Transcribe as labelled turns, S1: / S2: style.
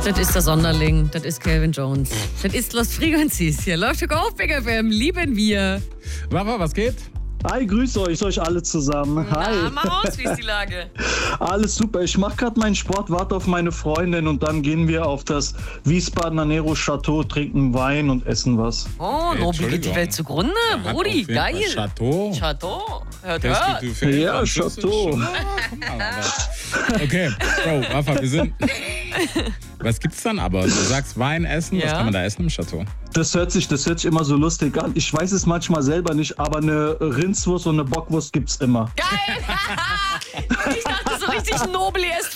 S1: Das ist der Sonderling, das ist Calvin Jones. Das ist Lost Frequencies. Hier läuft sogar auf Big FM, lieben wir.
S2: Wawa, was geht?
S3: Hi, grüße euch alle zusammen. Hi.
S1: Na, mach aus, wie ist die Lage?
S3: Alles super. Ich mache gerade meinen Sport, warte auf meine Freundin und dann gehen wir auf das Wiesbadener Nero Chateau, trinken Wein und essen was.
S1: Oh, Nobel geht die Welt zugrunde, Brudi, geil.
S2: Chateau.
S1: Chateau, hört.
S3: Ja, Chateau.
S2: Okay, Bro, Wafa, wir sind... Was gibt's dann aber? Du sagst Wein essen, was kann man da essen im Chateau?
S3: Das hört sich immer so lustig an. Ich weiß es manchmal selber nicht, aber eine Rindswurst und eine Bockwurst gibt's immer.
S1: Geil! Ich dachte so richtig Nobel, er ist